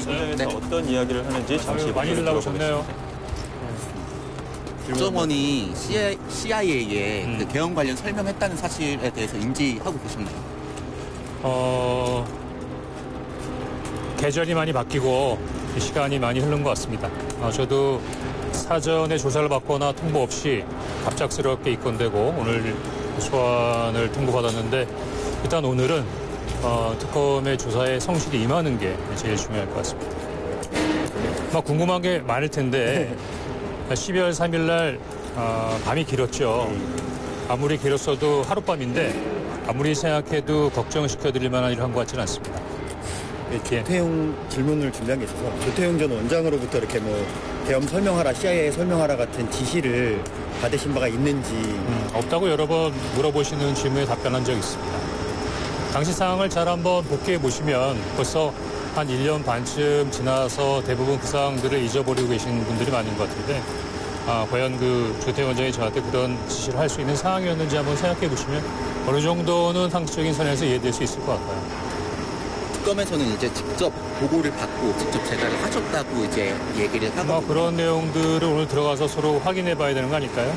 현장에서 어떤 이야기를 하는지 잠시 많이 들어보셨네요. 국정원이 CIA에 그 개헌 관련 설명했다는 사실에 대해서 인지하고 계셨나요? 계절이 많이 바뀌고 시간이 많이 흐른 것 같습니다. 저도 사전에 조사를 받거나 통보 없이 갑작스럽게 입건되고 오늘 소환을 통보받았는데 일단 오늘은 특검의 조사에 성실히 임하는 게 제일 중요할 것 같습니다. 궁금한 게 많을 텐데 12월 3일 날 밤이 길었죠. 아무리 길었어도 하룻밤인데 아무리 생각해도 걱정시켜드릴 만한 일을 한 것 같지는 않습니다. 네, 조태용 질문을 준비한 게 있어서 조태용 전 원장으로부터 이렇게 계엄 설명하라, CIA 설명하라 같은 지시를 받으신 바가 있는지 없다고 여러 번 물어보시는 질문에 답변한 적이 있습니다. 당시 상황을 잘 한번 복귀해 보시면 벌써 한 1년 반쯤 지나서 대부분 그 상황들을 잊어버리고 계신 분들이 많은 것 같은데 과연 그 조태용 원장이 저한테 그런 지시를 할 수 있는 상황이었는지 한번 생각해 보시면 어느 정도는 상식적인 선에서 이해될 수 있을 것 같아요. 특검에서는 이제 직접 보고를 받고 직접 제가를 하셨다고 이제 얘기를 하고 그런 내용들을 오늘 들어가서 서로 확인해 봐야 되는 거 아닐까요?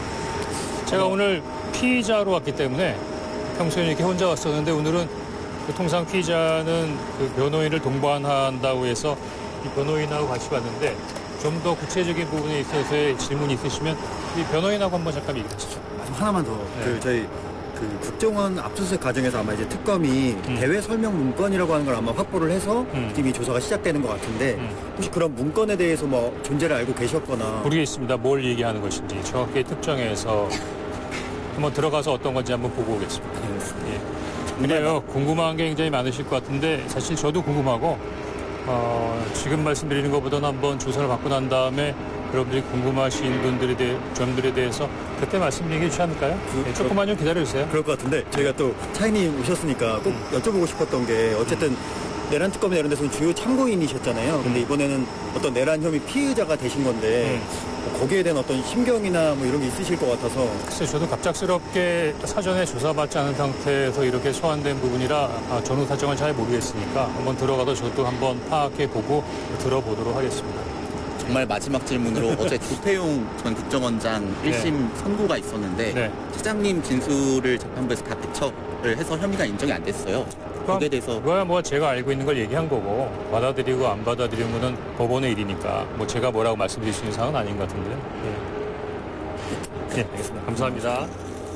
제가 오늘 피의자로 왔기 때문에 평소에 이렇게 혼자 왔었는데 오늘은 통상 피의자는 그 변호인을 동반한다고 해서 이 변호인하고 같이 왔는데 좀 더 구체적인 부분에 있어서의 질문이 있으시면 이 변호인하고 한번 잠깐 얘기하시죠. 하나만 더. 네. 저희 국정원 압수수색 과정에서 아마 이제 특검이 대외 설명 문건이라고 하는 걸 아마 확보를 해서 지금 이 조사가 시작되는 것 같은데 혹시 그런 문건에 대해서 존재를 알고 계셨거나 모르겠습니다. 뭘 얘기하는 것인지 정확히 특정해서 한번 들어가서 어떤 건지 한번 보고 오겠습니다. 예. 그래요. 궁금한 게 굉장히 많으실 것 같은데 사실 저도 궁금하고 지금 말씀드리는 것보다는 한번 조사를 받고 난 다음에 여러분들이 궁금하신 점들에 대해서 그때 말씀드리기 좋지 않을까요? 조금만 좀 기다려주세요. 그럴 것 같은데 저희가 또 차이님 오셨으니까 꼭 여쭤보고 싶었던 게 어쨌든 내란 특검이나 이런 데서는 주요 참고인이셨잖아요. 근데 이번에는 어떤 내란 혐의 피의자가 되신 건데 거기에 대한 어떤 심경이나 이런 게 있으실 것 같아서 글쎄요, 저도 갑작스럽게 사전에 조사받지 않은 상태에서 이렇게 소환된 부분이라 전후 사정을 잘 모르겠으니까 한번 들어가서 저도 한번 파악해보고 들어보도록 하겠습니다. 정말 마지막 질문으로 어제 조태용 전 국정원장 1심 선고가 있었는데 차장님 진술을 재판부에서 다 배척을 해서 혐의가 인정이 안 됐어요. 거기에 대해서 그거야 제가 알고 있는 걸 얘기한 거고 받아들이고 안 받아들이는 거는 법원의 일이니까 제가 뭐라고 말씀드릴 수 있는 사항은 아닌 것 같은데. 알겠습니다. 감사합니다.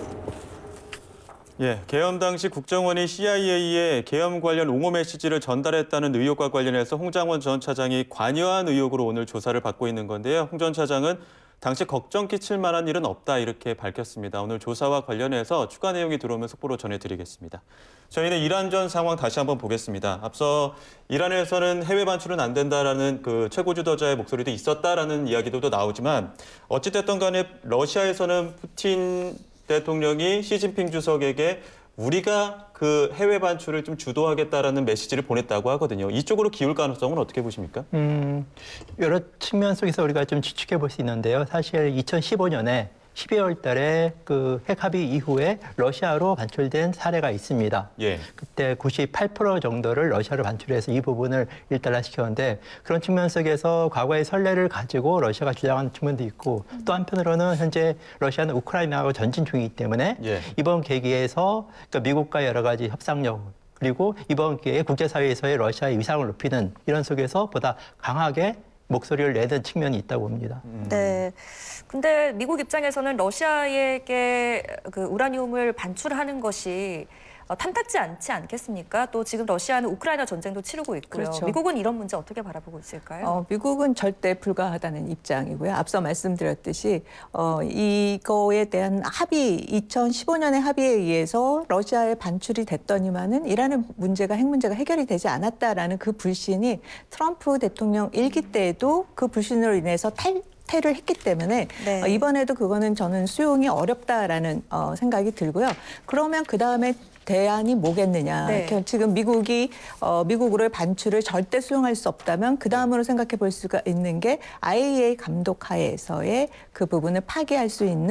계엄 당시 국정원이 CIA에 계엄 관련 옹호 메시지를 전달했다는 의혹과 관련해서 홍장원 전 차장이 관여한 의혹으로 오늘 조사를 받고 있는 건데요. 홍 전 차장은 당시 걱정 끼칠 만한 일은 없다 이렇게 밝혔습니다. 오늘 조사와 관련해서 추가 내용이 들어오면 속보로 전해드리겠습니다. 저희는 이란 전 상황 다시 한번 보겠습니다. 앞서 이란에서는 해외 반출은 안 된다라는 그 최고 지도자의 목소리도 있었다라는 이야기도 나오지만 어찌됐든 간에 러시아에서는 푸틴 대통령이 시진핑 주석에게 우리가 그 해외 반출을 좀 주도하겠다라는 메시지를 보냈다고 하거든요. 이쪽으로 기울 가능성은 어떻게 보십니까? 여러 측면 속에서 우리가 좀 추측해 볼 수 있는데요. 사실 2015년에 12월 달에 그 핵 합의 이후에 러시아로 반출된 사례가 있습니다. 그때 98% 정도를 러시아로 반출해서 이 부분을 일단화시켰는데 그런 측면 속에서 과거의 선례를 가지고 러시아가 주장하는 측면도 있고 또 한편으로는 현재 러시아는 우크라이나하고 전진 중이기 때문에 이번 계기에서 그러니까 미국과 여러 가지 협상력 그리고 이번 기회에 국제사회에서의 러시아의 위상을 높이는 이런 속에서 보다 강하게 목소리를 내는 측면이 있다고 봅니다. 네. 근데 미국 입장에서는 러시아에게 그 우라늄을 반출하는 것이 탐탁지 않지 않겠습니까? 또 지금 러시아는 우크라이나 전쟁도 치르고 있고요. 그렇죠. 미국은 이런 문제 어떻게 바라보고 있을까요? 미국은 절대 불가하다는 입장이고요. 앞서 말씀드렸듯이 이거에 대한 합의, 2015년의 합의에 의해서 러시아에 반출이 됐더니만은 이라는 문제가 핵 문제가 해결이 되지 않았다라는 그 불신이 트럼프 대통령 일기 때에도 그 불신으로 인해서 탈퇴를 했기 때문에 이번에도 그거는 저는 수용이 어렵다라는 생각이 들고요. 그러면 그다음에 대안이 뭐겠느냐. 지금 미국으로의 반출을 절대 수용할 수 없다면 그다음으로 생각해 볼 수가 있는 게 IAEA 감독 하에서의 그 부분을 파기할 수 있는